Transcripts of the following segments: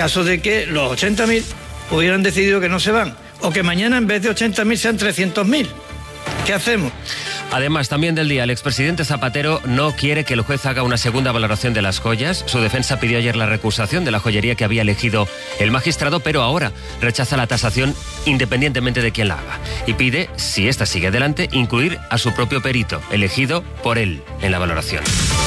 caso de que los 80.000 hubieran decidido que no se van, o que mañana en vez de 80.000 sean 300.000. ¿Qué hacemos? Además, también del día, el expresidente Zapatero no quiere que el juez haga una segunda valoración de las joyas. Su defensa pidió ayer la recusación de la joyería que había elegido el magistrado, pero ahora rechaza la tasación independientemente de quién la haga. Y pide, si esta sigue adelante, incluir a su propio perito, elegido por él en la valoración.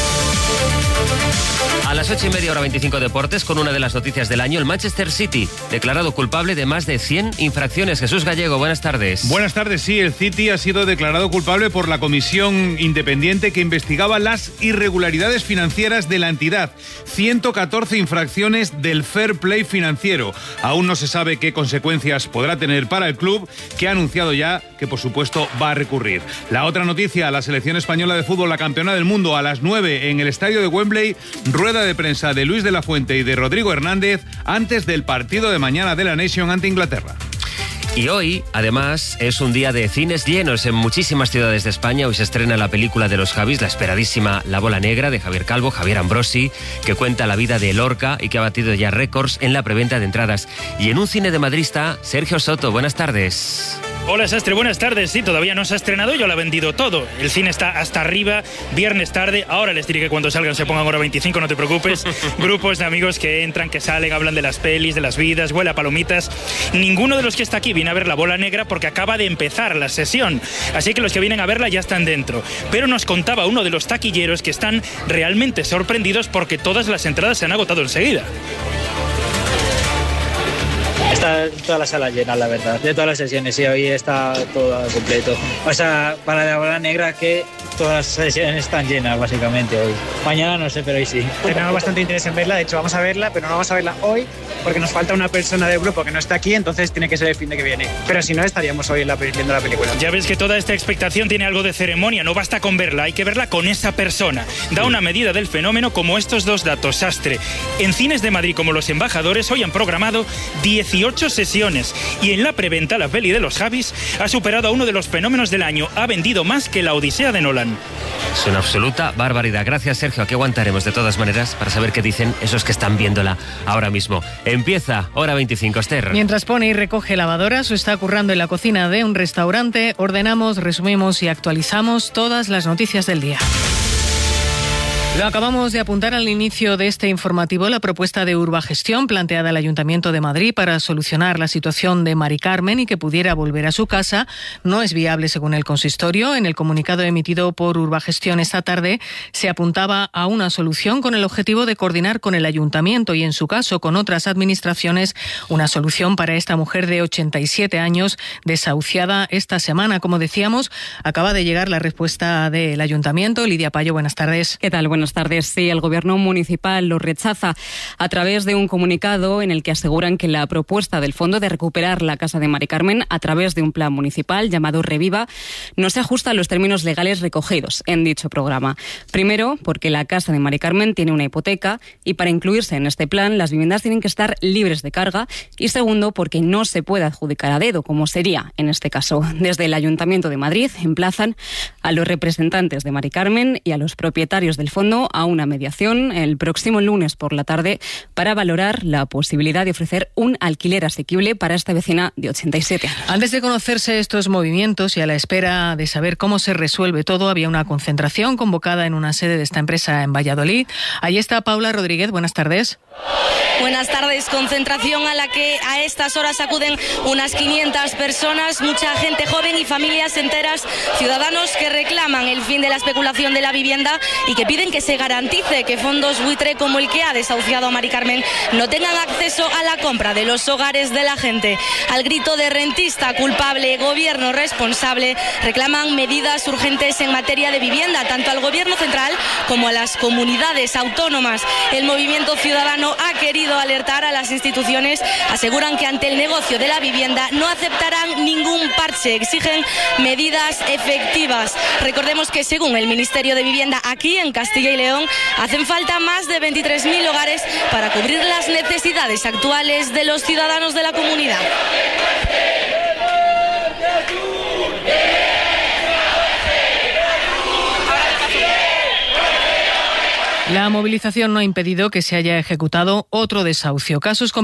A las 8:30, hora 25 deportes, con una de las noticias del año, el Manchester City, declarado culpable de más de 100 infracciones. Jesús Gallego, buenas tardes. Buenas tardes, sí, el City ha sido declarado culpable por la comisión independiente que investigaba las irregularidades financieras de la entidad. 114 infracciones del fair play financiero. Aún no se sabe qué consecuencias podrá tener para el club, que ha anunciado ya que, por supuesto, va a recurrir. La otra noticia, la selección española de fútbol, la campeona del mundo, a las 9 en el estadio de Wembley, rueda de prensa de Luis de la Fuente y de Rodrigo Hernández antes del partido de mañana de la Nation ante Inglaterra. Y hoy, además, es un día de cines llenos en muchísimas ciudades de España. Hoy se estrena la película de los Javis, la esperadísima La Bola Negra, de Javier Calvo, Javier Ambrosi, que cuenta la vida de Lorca y que ha batido ya récords en la preventa de entradas. Y en un cine de Madrid está Sergio Soto. Buenas tardes. Hola Sastre, buenas tardes. Sí, todavía no se ha estrenado, yo lo he vendido todo. El cine está hasta arriba, viernes tarde. Ahora les diré que cuando salgan se pongan hora 25, no te preocupes. Grupos de amigos que entran, que salen, hablan de las pelis, de las vidas, huele a palomitas. Ninguno de los que está aquí viene a ver La Bola Negra porque acaba de empezar la sesión. Así que los que vienen a verla ya están dentro. Pero nos contaba uno de los taquilleros que están realmente sorprendidos porque todas las entradas se han agotado enseguida. Está toda la sala llena, la verdad, de todas las sesiones, y hoy está todo completo. O sea, para La Bola Negra, que todas las sesiones están llenas, básicamente, hoy. Mañana no sé, pero hoy sí. Tenemos bastante interés en verla, de hecho vamos a verla, pero no vamos a verla hoy porque nos falta una persona del grupo que no está aquí, entonces tiene que ser el fin de que viene. Pero si no, estaríamos hoy viendo la película. Ya ves que toda esta expectación tiene algo de ceremonia, no basta con verla, hay que verla con esa persona. Da una medida del fenómeno como estos dos datos, Sastre. En cines de Madrid como Los Embajadores hoy han programado 18 sesiones y en la preventa la peli de los Javis ha superado a uno de los fenómenos del año, ha vendido más que la Odisea de Nolan. Es una absoluta barbaridad. Gracias, Sergio. Aquí aguantaremos de todas maneras para saber qué dicen esos que están viéndola ahora mismo. Empieza hora 25, Esther. Mientras pone y recoge lavadoras o está currando en la cocina de un restaurante, ordenamos, resumimos y actualizamos todas las noticias del día. Lo acabamos de apuntar al inicio de este informativo. La propuesta de Urbagestión planteada al Ayuntamiento de Madrid para solucionar la situación de Mari Carmen y que pudiera volver a su casa no es viable según el consistorio. En el comunicado emitido por Urbagestión esta tarde se apuntaba a una solución con el objetivo de coordinar con el Ayuntamiento y, en su caso, con otras administraciones, una solución para esta mujer de 87 años desahuciada esta semana. Como decíamos, acaba de llegar la respuesta del Ayuntamiento. Lidia Payo, buenas tardes. ¿Qué tal? Buenas tardes. Sí, el Gobierno municipal lo rechaza a través de un comunicado en el que aseguran que la propuesta del Fondo de recuperar la casa de Mari Carmen a través de un plan municipal llamado Reviva no se ajusta a los términos legales recogidos en dicho programa. Primero, porque la casa de Mari Carmen tiene una hipoteca y para incluirse en este plan las viviendas tienen que estar libres de carga. Y segundo, porque no se puede adjudicar a dedo, como sería en este caso. Desde el Ayuntamiento de Madrid emplazan a los representantes de Mari Carmen y a los propietarios del fondo a una mediación el próximo lunes por la tarde para valorar la posibilidad de ofrecer un alquiler asequible para esta vecina de 87 años. Antes de conocerse estos movimientos y a la espera de saber cómo se resuelve todo, había una concentración convocada en una sede de esta empresa en Valladolid. Allí está Paula Rodríguez. Buenas tardes. Buenas tardes. Concentración a la que a estas horas acuden unas 500 personas, mucha gente joven y familias enteras, ciudadanos que reclaman el fin de la especulación de la vivienda y que piden que se garantice que fondos buitre como el que ha desahuciado a Mari Carmen no tengan acceso a la compra de los hogares de la gente. Al grito de rentista culpable, gobierno responsable, reclaman medidas urgentes en materia de vivienda, tanto al gobierno central como a las comunidades autónomas. El movimiento ciudadano ha querido alertar a las instituciones, aseguran que ante el negocio de la vivienda no aceptarán ningún parche, exigen medidas efectivas. Recordemos que según el Ministerio de Vivienda aquí en Castilla y León hacen falta más de 23.000 hogares para cubrir las necesidades actuales de los ciudadanos de la comunidad. La movilización no ha impedido que se haya ejecutado otro desahucio. Casos